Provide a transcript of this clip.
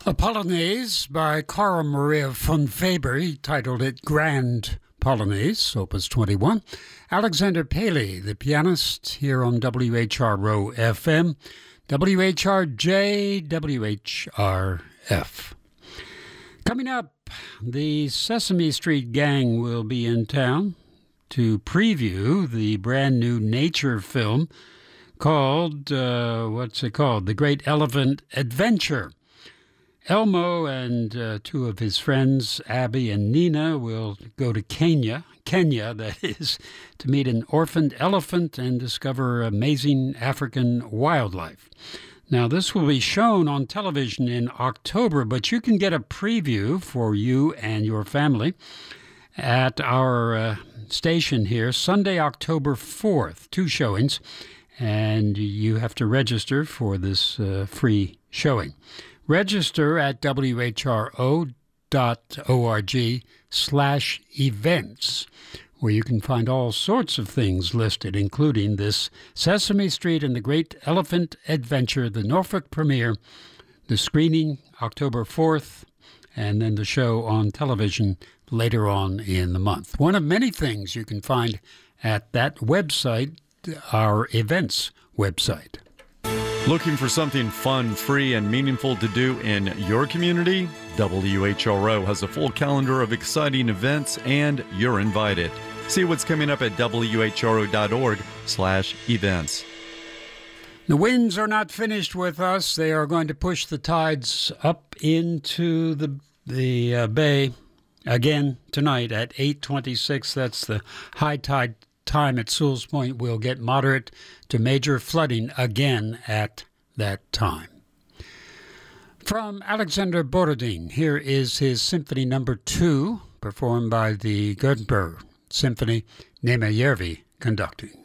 A Polonaise by Carl Maria von Faber. He titled it Grand Polonaise, Opus 21. Alexander Paley, the pianist, here on WHRO FM, WHRJ, WHRF. Coming up, the Sesame Street Gang will be in town to preview the brand new nature film called, The Great Elephant Adventure. Elmo and two of his friends, Abby and Nina, will go to Kenya, that is, to meet an orphaned elephant and discover amazing African wildlife. Now, this will be shown on television in October, but you can get a preview for you and your family at our station here, Sunday, October 4th, 2 showings, and you have to register for this free showing. Register at whro.org/events, where you can find all sorts of things listed, including this Sesame Street and the Great Elephant Adventure, the Norfolk premiere, the screening October 4th, and then the show on television later on in the month. One of many things you can find at that website, our events website. Looking for something fun, free, and meaningful to do in your community? WHRO has a full calendar of exciting events, and you're invited. See what's coming up at whro.org/events. The winds are not finished with us. They are going to push the tides up into the bay again tonight at 8:26. That's the high tide time at Sewell's Point. Will get moderate to major flooding again at that time. From Alexander Borodin, here is his Symphony No. 2, performed by the Göteborg Symphony, Nema Järvi conducting.